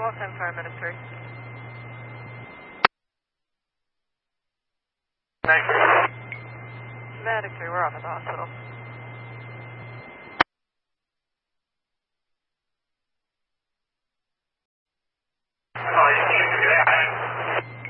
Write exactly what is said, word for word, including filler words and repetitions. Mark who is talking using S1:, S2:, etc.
S1: Walk time five minutes three.
S2: Nice.
S1: Medic three, we're off at the hospital.